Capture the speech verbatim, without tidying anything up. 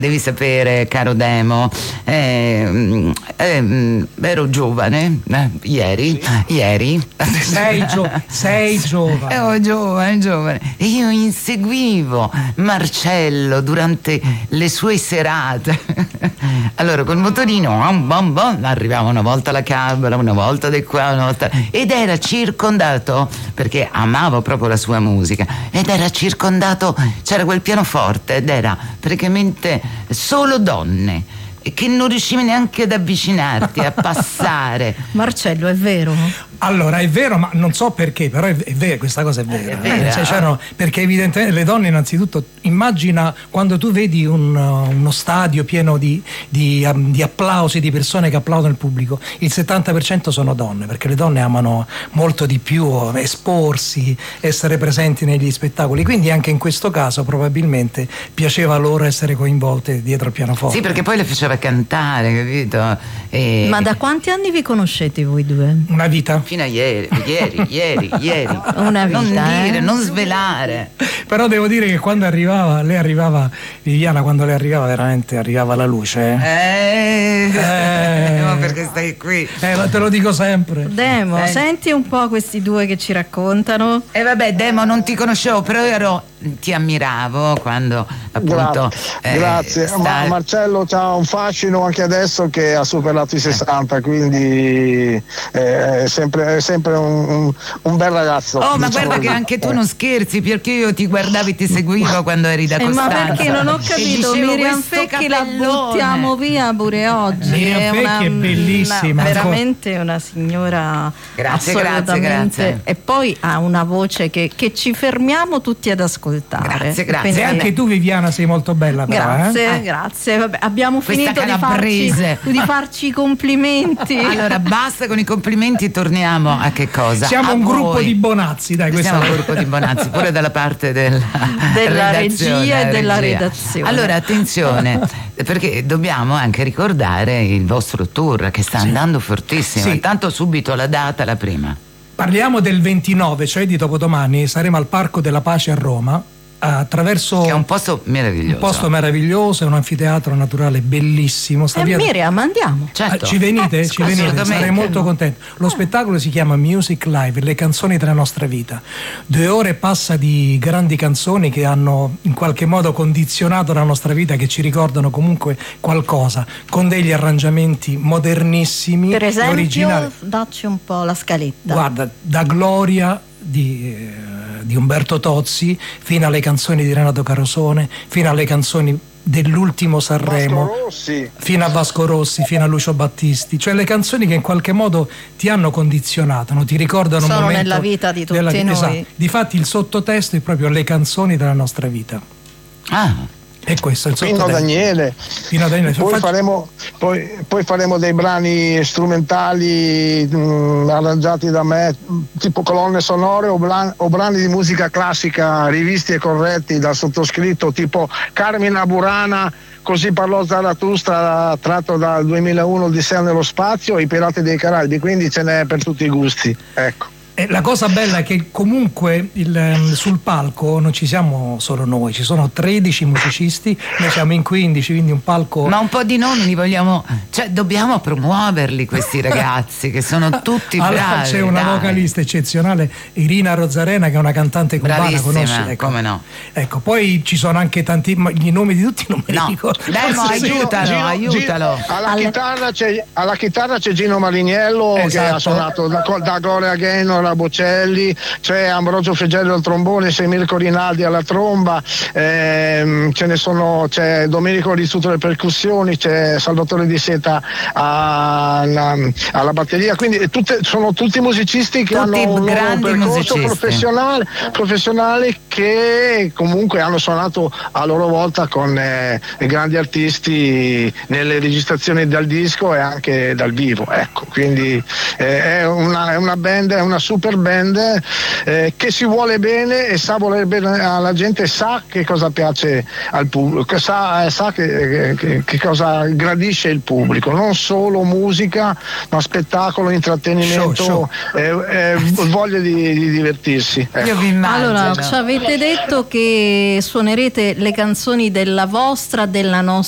Devi sapere, caro Demo, eh, eh, ero giovane eh, ieri, sì. ieri. Sei, gio- sei giovane. Ero giovane, giovane. E io inseguivo Marcello durante le sue serate. Allora, col motorino, bom, bom, bom, arrivava una volta la cabra, una volta di qua, una volta. Ed era circondato, perché amavo proprio la sua musica, ed era circondato, c'era quel pianoforte, ed era praticamente solo donne, che non riuscivi neanche ad avvicinarti, a passare. Marcello, è vero? Allora, è vero, ma non so perché, però è, è vero, questa cosa è vera. È vera. Cioè, c'erano, perché evidentemente le donne, innanzitutto, immagina quando tu vedi un, uno stadio pieno di, di, um, di applausi, di persone che applaudono il pubblico, il settanta per cento sono donne, perché le donne amano molto di più esporsi, essere presenti negli spettacoli, quindi anche in questo caso probabilmente piaceva loro essere coinvolte dietro il pianoforte. Sì, perché poi le faceva cantare, capito? E... Ma da quanti anni vi conoscete voi due? Una vita. Fino a ieri, ieri, ieri, ieri. Una vita, non dire, eh? non svelare. Però devo dire che quando arrivava, lei arrivava, Viviana, quando lei arrivava veramente arrivava la luce. Eh, eh. Ma perché stai qui? Eh, te lo dico sempre. Demo, eh. senti un po' questi due che ci raccontano. E eh vabbè, Demo, non ti conoscevo, però ero, ti ammiravo quando appunto. Grazie, eh, grazie. Sta... Ma Marcello c'ha un fascino anche adesso che ha superato i sessanta, eh. quindi è sempre, è sempre un, un, un bel ragazzo. Oh, ma diciamo guarda così. che anche tu eh. non scherzi, perché io ti guardavo e ti seguivo quando eri da Eh, Costanza. ma perché non ho capito, dicevo, Miriam questo Fecchi la capellone. buttiamo via pure oggi. Miriam è Fecchi una, è bellissima. una- veramente una signora Grazie, assolutamente. grazie, grazie. E poi ha una voce che, che ci fermiamo tutti ad ascoltare. Grazie, grazie. Quindi- E anche tu, Viviana, sei molto bella, però. Grazie, Eh? grazie. Vabbè, abbiamo Questa finito di farci, calabrese. di farci i complimenti. Allora basta con i complimenti, torniamo a che cosa? Siamo A un voi. gruppo di Bonazzi, dai, questa Siamo è un la- gruppo di Bonazzi, pure dalla parte della, Della redazione, regia e della regia. redazione. Allora attenzione, perché dobbiamo anche ricordare il vostro tour che sta Sì. andando fortissimo. Sì. Intanto subito la data, la prima. Parliamo del ventinove, cioè di dopodomani, saremo al Parco della Pace a Roma, attraverso Che è un posto meraviglioso. un posto meraviglioso, è un anfiteatro naturale bellissimo. Sta E via- Miriam, andiamo. Certo. Ah, ci venite? Eh, ci venite? assolutamente. Sarei molto contento. Lo spettacolo si chiama Music Live, le canzoni della nostra vita. Due ore e passa di grandi canzoni che hanno in qualche modo condizionato la nostra vita, che ci ricordano comunque qualcosa, con degli arrangiamenti modernissimi Per e originali. esempio, dacci un po' la scaletta. Guarda, da Gloria di, eh, di Umberto Tozzi fino alle canzoni di Renato Carosone, fino alle canzoni dell'ultimo Sanremo, Vasco Rossi. fino a Vasco Rossi, fino a Lucio Battisti, cioè le canzoni che in qualche modo ti hanno condizionato, no? Ti ricordano un Sono momento nella vita di tutti della- noi. Esatto. Difatti il sottotesto è proprio le canzoni della nostra vita. Ah, E questo è il Pino sottotesto. Daniele. Pino Daniele. Poi Faccio- faremo, poi, poi faremo dei brani strumentali mh, arrangiati da me, tipo colonne sonore o, blan- o brani di musica classica rivisti e corretti dal sottoscritto, tipo Carmina Burana, Così parlò Zarathustra, tratto dal duemilauno Odissea nello spazio, e I Pirati dei Caraibi, quindi ce n'è per tutti i gusti, ecco. E la cosa bella è che comunque il, ehm, sul palco non ci siamo solo noi, ci sono tredici musicisti, noi siamo in quindici, quindi un palco. ma un po' di nomi li vogliamo, cioè dobbiamo promuoverli questi ragazzi che sono tutti Allora, bravi. c'è una dai. vocalista eccezionale, Irina Rozzarena, che è una cantante cubana, Bravissima, conosci? Ecco. come no. Ecco, poi ci sono anche tanti, ma i nomi di tutti non me li No, ricordo. dai, ma Forse sì. aiutalo, Gino- aiutalo. Gino- alla, Alla- chitarra c'è, alla chitarra c'è Gino Mariniello, che Esatto. ha suonato da, da Gloria Gaynor a Bocelli, c'è Ambrogio Fegello al trombone, c'è Mirko Rinaldi alla tromba, ehm, ce ne sono, c'è Domenico Rizzuto alle percussioni, c'è Salvatore Di Seta alla, alla batteria, quindi tutte, sono tutti musicisti che Tutti hanno un loro grandi percorso musicisti. professionale, professionale che comunque hanno suonato a loro volta con eh, grandi artisti nelle registrazioni dal disco e anche dal vivo, ecco, quindi eh, è, una, è una band, è una super band eh, che si vuole bene e sa voler bene alla gente, sa che cosa piace al pubblico, sa, sa che, che, che cosa gradisce il pubblico, non solo musica ma spettacolo, intrattenimento, Show, show. eh, eh, voglia di, di divertirsi, ecco. Io vi immagino. Allora, ci avete detto che suonerete le canzoni della vostra, della nostra